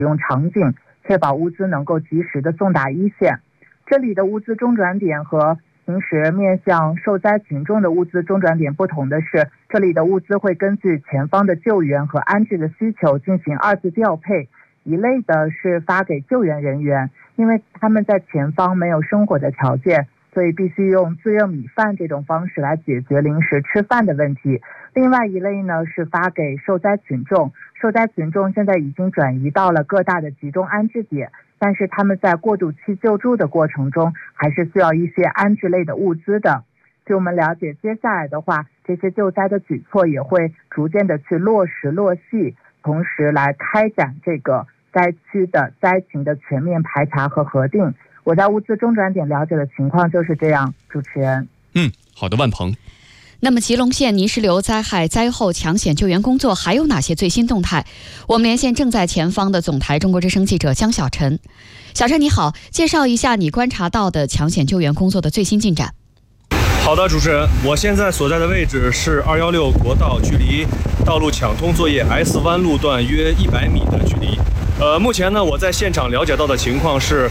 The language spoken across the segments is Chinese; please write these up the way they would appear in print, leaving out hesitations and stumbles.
用场景，确保物资能够及时的送达一线。这里的物资中转点和平时面向受灾群众的物资中转点不同的是，这里的物资会根据前方的救援和安置的需求进行二次调配。一类的是发给救援人员，因为他们在前方没有生活的条件，所以必须用自热米饭这种方式来解决临时吃饭的问题。另外一类呢是发给受灾群众，受灾群众现在已经转移到了各大的集中安置点，但是他们在过渡期救助的过程中还是需要一些安置类的物资的。据我们了解，接下来的话，这些救灾的举措也会逐渐的去落实落细，同时来开展这个灾区的灾情的全面排查和核定。我在物资中转点了解的情况就是这样，主持人。 好的，万鹏。 那么吉隆县泥石流灾害灾后抢险救援工作还有哪些最新动态？我们连线正在前方的总台中国之声记者江小晨。小晨你好，介绍一下你观察到的抢险救援工作的最新进展。 好的，主持人，我现在所在的位置是216国道，距离道路抢通作业 S 湾路段约100米的距离。目前呢，我在现场了解到的情况是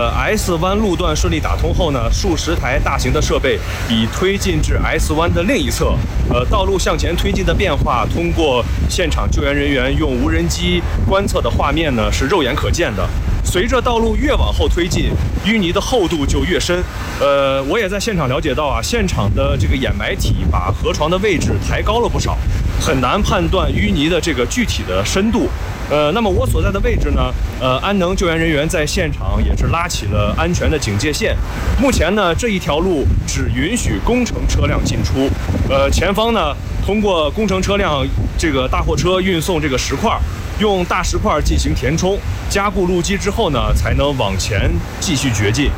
，S 湾路段顺利打通后呢，数十台大型的设备已推进至 S 湾的另一侧。道路向前推进的变化，通过现场救援人员用无人机观测的画面呢，是肉眼可见的。随着道路越往后推进，淤泥的厚度就越深。我也在现场了解到啊，现场的这个掩埋体把河床的位置抬高了不少，很难判断淤泥的这个具体的深度。那么我所在的位置呢，安能救援人员在现场也是拉起了安全的警戒线。目前呢，这一条路只允许工程车辆进出。前方呢，通过工程车辆这个大货车运送这个石块，用大石块进行填充，加固路基之后呢，才能往前继续掘进。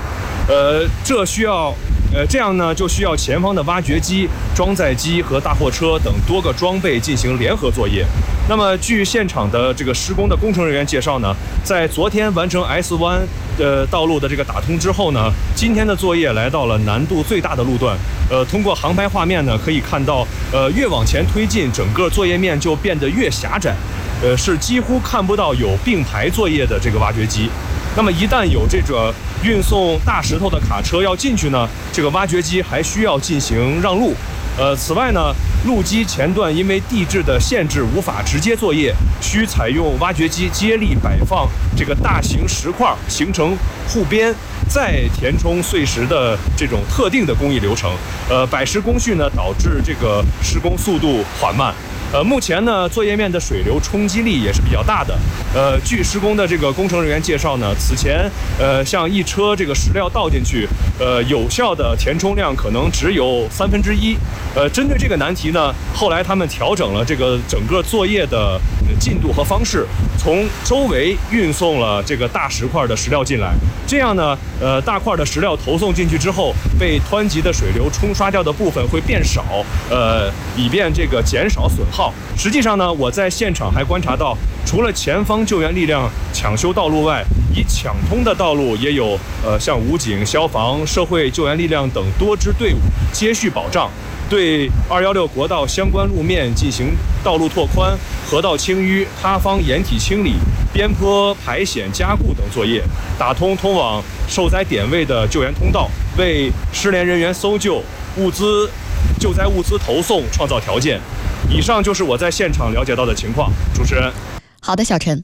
这样呢，就需要前方的挖掘机、装载机和大货车等多个装备进行联合作业。那么，据现场的这个施工的工程人员介绍呢，在昨天完成 S 湾道路的这个打通之后呢，今天的作业来到了难度最大的路段。通过航拍画面呢，可以看到，越往前推进，整个作业面就变得越狭窄，是几乎看不到有并排作业的这个挖掘机。那么一旦有这个运送大石头的卡车要进去呢，这个挖掘机还需要进行让路。此外呢，路基前段因为地质的限制无法直接作业，需采用挖掘机接力摆放这个大型石块形成护边，再填充碎石的这种特定的工艺流程。摆石工序呢，导致这个施工速度缓慢。目前呢，作业面的水流冲击力也是比较大的。据施工的这个工程人员介绍呢，此前像一车这个石料倒进去，有效的填充量可能只有1/3。针对这个难题呢，后来他们调整了这个整个作业的进度和方式，从周围运送了这个大石块的石料进来。这样呢，大块的石料投送进去之后，被湍急的水流冲刷掉的部分会变少，以便这个减少损耗。实际上呢，我在现场还观察到，除了前方救援力量抢修道路外，已抢通的道路也有像武警、消防、社会救援力量等多支队伍接续保障，对216国道相关路面进行道路拓宽、河道清淤、塌方掩体清理、边坡排险加固等作业，打通通往受灾点位的救援通道，为失联人员搜救、救灾物资投送创造条件。以上就是我在现场了解到的情况。主持人。 好的，小陈。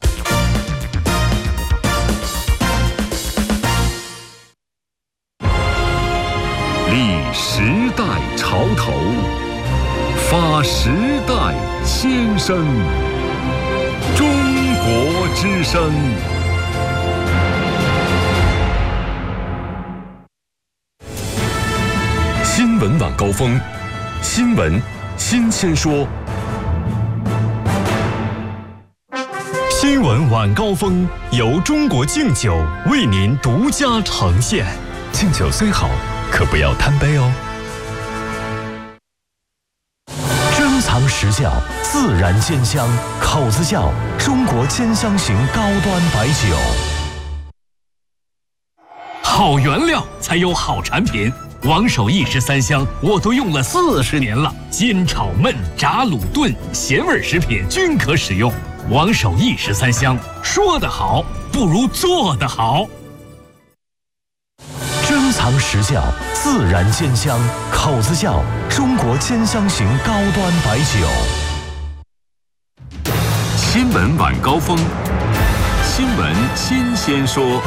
立时代潮头，发时代先声。中国之声。新闻晚高峰，新闻新鲜说。新闻晚高峰由中国敬酒为您独家呈现。敬酒虽好，可不要贪杯哦。珍藏实窖，自然鲜香，口子窖，中国兼香型高端白酒。 好原料才有好产品， 王守义13香我都用了40年了，煎炒焖炸卤炖咸味食品均可使用。王守义13香，说得好不如做得好。 珍藏实窖，自然煎香，口子窖，中国煎香型高端白酒。 新闻晚高峰，新闻新鲜说。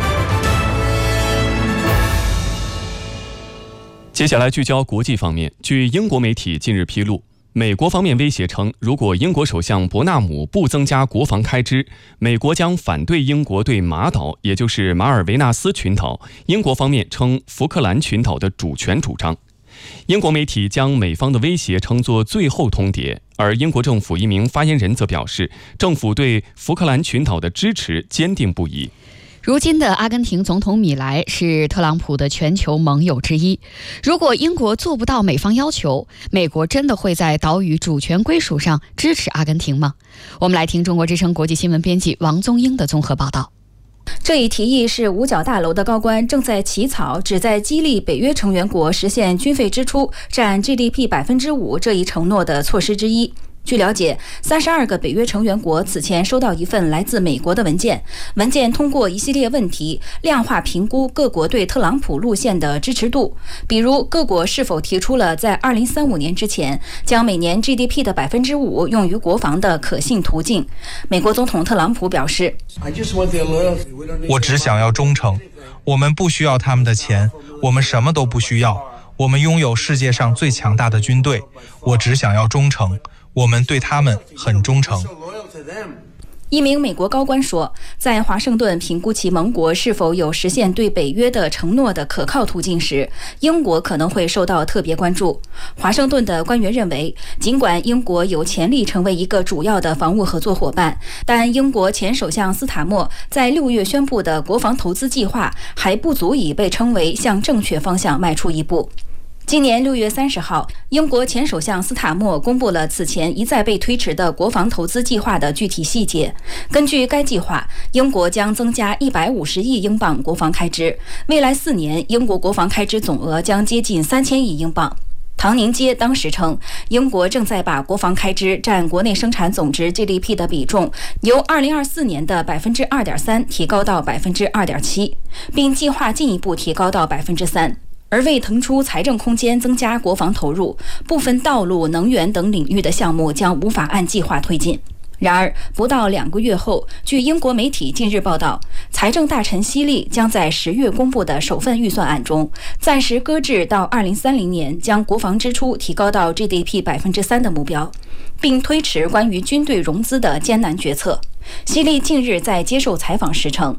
接下来聚焦国际方面，据英国媒体近日披露，美国方面威胁称，如果英国首相伯纳姆不增加国防开支，美国将反对英国对马岛，也就是马尔维纳斯群岛，英国方面称福克兰群岛的主权主张。英国媒体将美方的威胁称作最后通牒，而英国政府一名发言人则表示，政府对福克兰群岛的支持坚定不移。 如今的阿根廷总统米莱是特朗普的全球盟友之一。如果英国做不到美方要求，美国真的会在岛屿主权归属上支持阿根廷吗？我们来听中国之声国际新闻编辑王宗英的综合报道。 这一提议是五角大楼的高官正在起草，旨在激励北约成员国实现军费支出占 GDP 5%这一承诺的措施之一。据了解，32个北约成员国此前收到一份来自美国的文件，文件通过一系列问题量化评估各国对特朗普路线的支持度，比如各国是否提出了在2035年之前将每年 GDP 的 5% 用于国防的可信途径。美国总统特朗普表示， 我只想要忠诚，我们不需要他们的钱，我们什么都不需要，我们拥有世界上最强大的军队，我只想要忠诚，我们对他们很忠诚。 一名美国高官说，在华盛顿评估其盟国是否有实现对北约的承诺的可靠途径时，英国可能会受到特别关注。华盛顿的官员认为，尽管英国有潜力成为一个主要的防务合作伙伴，但英国前首相斯塔默在6月宣布的国防投资计划还不足以被称为向正确方向迈出一步。今年6月30号，英国前首相斯塔默公布了此前一再被推迟的国防投资计划的具体细节。根据该计划，英国将增加150亿英镑国防开支，未来4年英国国防开支总额将接近3000亿英镑。唐宁街当时称，英国正在把国防开支占国内生产总值 GDP 的比重由2024年的 2.3% 提高到 2.7%， 并计划进一步提高到 3%。而为腾出财政空间增加国防投入，部分道路、能源等领域的项目将无法按计划推进。然而，不到2个月后，据英国媒体近日报道，财政大臣希利将在10月公布的首份预算案中，暂时搁置到2030年将国防支出提高到 GDP 3% 的目标，并推迟关于军队融资的艰难决策。希利近日在接受采访时称，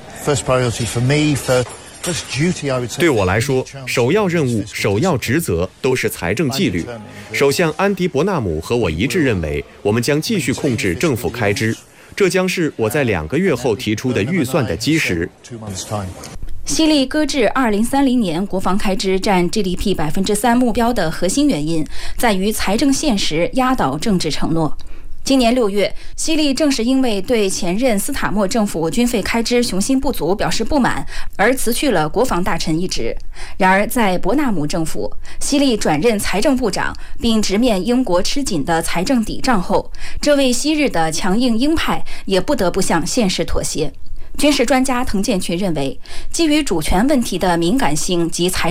对我来说，首要任务、首要职责都是财政纪律。首相安迪·伯纳姆和我一致认为，我们将继续控制政府开支，这将是我在2个月后提出的预算的基石。 希利搁置2030年国防开支占 GDP 3% 目标的核心原因在于财政现实压倒政治承诺。今年6月，希利正是因为对前任斯塔默政府军费开支雄心不足表示不满，而辞去了国防大臣一职。然而，在伯纳姆政府，希利转任财政部长，并直面英国吃紧的财政抵账后，这位昔日的强硬鹰派也不得不向现实妥协。军事专家滕建群认为，基于主权问题的敏感性及财